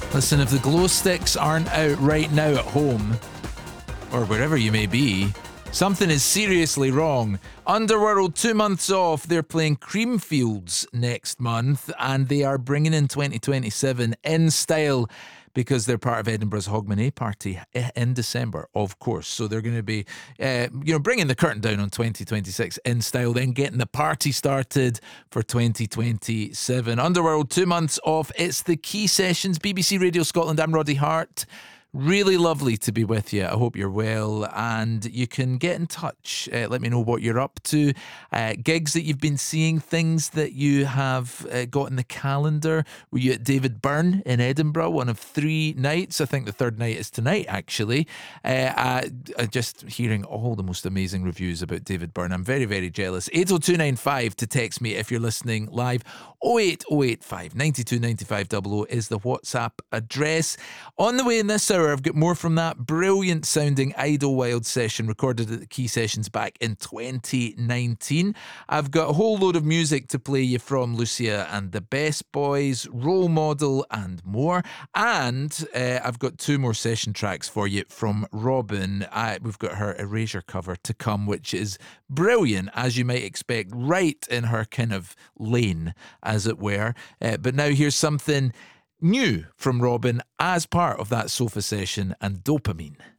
Listen, if the glow sticks aren't out right now at home, or wherever you may be, something is seriously wrong. Underworld, 2 months off. They're playing Creamfields next month, and they are bringing in 2027 in style because they're part of Edinburgh's Hogmanay party in December, of course. So they're going to be, bringing the curtain down on 2026 in style, then getting the party started for 2027. Underworld, 2 months off. It's the Key Sessions, BBC Radio Scotland. I'm Roddy Hart. Really lovely to be with you. I hope you're well, and you can get in touch. Let me know what you're up to, gigs that you've been seeing, things that you have got in the calendar. Were you at David Byrne in Edinburgh, one of 3 nights? I think the third night is tonight, actually. Just hearing all the most amazing reviews about David Byrne. I'm very, very jealous. 80295 to text me if you're listening live. 08085 92 95 00 is the WhatsApp address. On the way in this hour, I've got more from that brilliant sounding Idlewild session recorded at the Key Sessions back in 2019. I've got a whole load of music to play you from Lucia and the Best Boys, Role Model, and more. And I've got 2 more session tracks for you from Robin. We've got her Erasure cover to come, which is brilliant, as you might expect, right in her kind of lane, as it were. But now here's something new from Robin as part of that sofa session and Dopamine.